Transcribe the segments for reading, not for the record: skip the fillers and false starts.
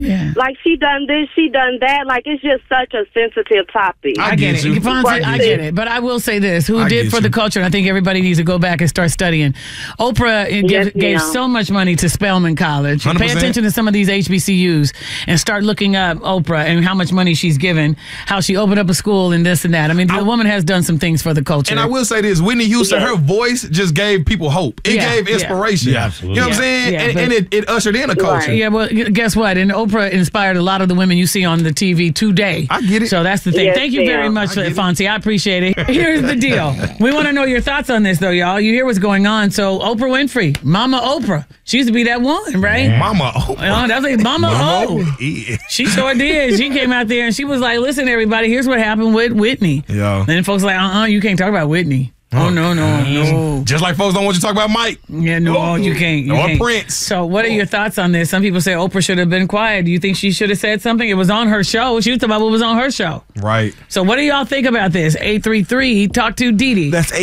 Yeah. Like, she done this, she done that. Like, it's just such a sensitive topic. I get it. Fonzie, I get it. But I will say this. Who did for the culture, and I think everybody needs to go back and start studying. Oprah gave so much money to Spelman College. 100%. Pay attention to some of these HBCUs and start looking up Oprah and how much money she's given, how she opened up a school and this and that. I mean, the woman has done some things for the culture. And I will say this, Whitney Houston, her voice just gave people hope. It gave inspiration. Yeah, absolutely. You know what I'm saying? And it ushered in a culture. Right. Yeah, well, guess what? And Oprah inspired a lot of the women you see on the TV today. I get it. So that's the thing. Yes, Thank you very much, Fonzie. I appreciate it. Here's the deal. We want to know your thoughts on this, though, y'all. You hear what's going on. So Oprah Winfrey, Mama Oprah. She used to be that one, right? Mama Oprah. That's like Mama O. Yeah. She sure did. She came out there and she was like, listen, everybody, here's what happened with Whitney. Yeah. And then folks like, you can't talk about Whitney. Oh, no. Just like folks don't want you to talk about Mike. Yeah, no, you can't. You or can't. Prince. So what are your thoughts on this? Some people say Oprah should have been quiet. Do you think she should have said something? It was on her show. She was talking about what was on her show. Right. So what do y'all think about this? 833, talk to Dee Dee. That's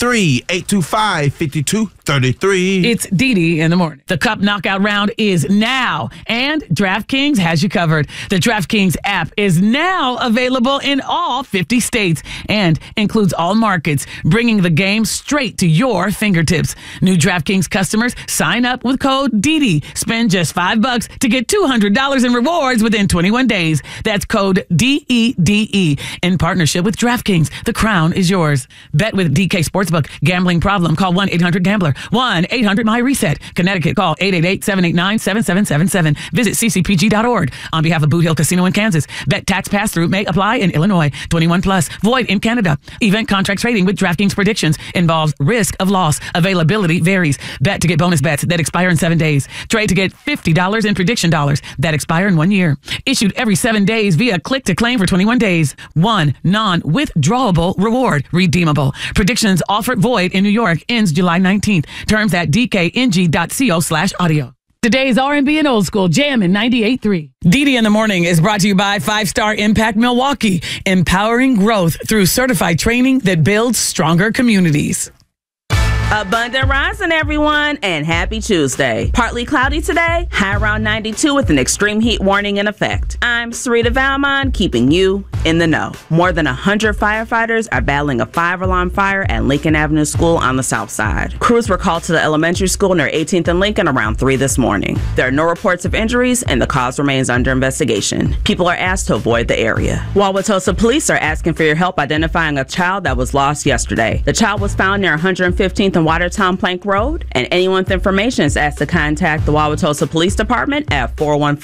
833-825-5233. It's Dee Dee in the morning. The Cup Knockout round is now, and DraftKings has you covered. The DraftKings app is now available in all 50 states and includes all markets, bringing the game straight to your fingertips. New DraftKings customers sign up with code DEDE. Spend just $5 to get $200 in rewards within 21 days. That's code DEDE in partnership with DraftKings. The crown is yours. Bet with DK Sportsbook. Gambling problem? Call 1-800-GAMBLER. 1-800-MY-RESET. Connecticut, call 888-789-7777. Visit ccpg.org. On behalf of Boot Hill Casino in Kansas. Bet tax pass-through may apply in Illinois. 21 plus. Void in Canada. Event contract trading with DraftKings predictions involves risk of loss. Availability varies. Bet to get bonus bets that expire in 7 days. Trade to get $50 in prediction dollars that expire in 1 year. Issued every 7 days via click to claim for 21 days. One non-withdrawable reward. Redeemable. Predictions offered void in New York. Ends July 19th. Terms at dkng.co/audio. Today's R&B and old school jam in 98.3. Dee Dee in the Morning is brought to you by 5-Star Impact Milwaukee, empowering growth through certified training that builds stronger communities. Abundant rising, everyone, and happy Tuesday. Partly cloudy today, high around 92 with an extreme heat warning in effect. I'm Sarita Valmon, keeping you in the know. More than 100 firefighters are battling a 5-alarm fire at Lincoln Avenue School on the south side. Crews were called to the elementary school near 18th and Lincoln around 3 this morning. There are no reports of injuries, and the cause remains under investigation. People are asked to avoid the area. Wauwatosa police are asking for your help identifying a child that was lost yesterday. The child was found near 115th and Watertown Plank Road, and anyone with information is asked to contact the Wauwatosa Police Department at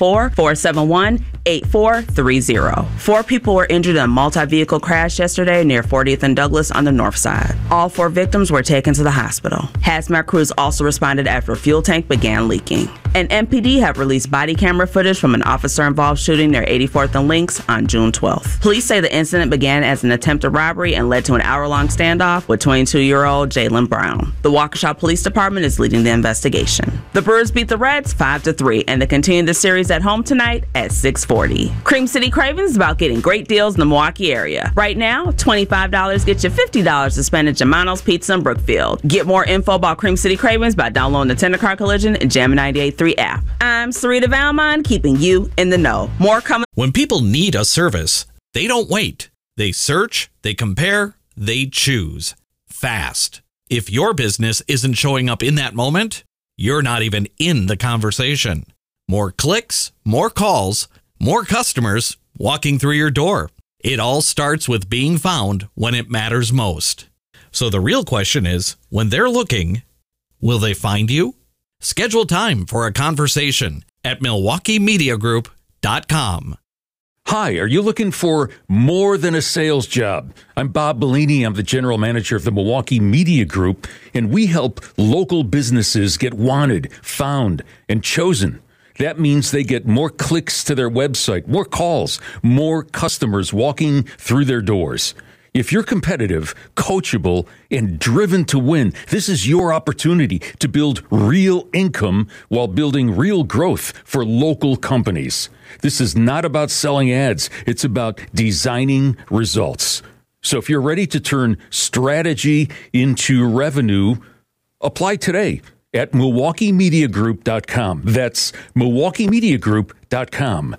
414-471-8430. 4 people were injured in a multi-vehicle crash yesterday near 40th and Douglas on the north side. All 4 victims were taken to the hospital. Hazmat crews also responded after a fuel tank began leaking. And MPD have released body camera footage from an officer-involved shooting near 84th and Lynx on June 12th. Police say the incident began as an attempted robbery and led to an hour-long standoff with 22-year-old Jalen Brown. The Waukesha Police Department is leading the investigation. The Brewers beat the Reds 5-3, and they continue the series at home tonight at 6:40. Cream City Cravings is about getting great deals in the Milwaukee area. Right now, $25 gets you $50 to spend at Germano's Pizza in Brookfield. Get more info about Cream City Cravings by downloading the Tender Car Collision and Jam 98.3 app. I'm Sarita Valmon, keeping you in the know. More coming. When people need a service, they don't wait. They search, they compare, they choose. Fast. If your business isn't showing up in that moment, you're not even in the conversation. More clicks, more calls, more customers walking through your door. It all starts with being found when it matters most. So the real question is, when they're looking, will they find you? Schedule time for a conversation at MilwaukeeMediaGroup.com. Hi, are you looking for more than a sales job? I'm Bob Bellini. I'm the general manager of the Milwaukee Media Group, and we help local businesses get wanted, found, and chosen. That means they get more clicks to their website, more calls, more customers walking through their doors. If you're competitive, coachable, and driven to win, this is your opportunity to build real income while building real growth for local companies. This is not about selling ads. It's about designing results. So if you're ready to turn strategy into revenue, apply today at MilwaukeeMediaGroup.com. That's MilwaukeeMediaGroup.com.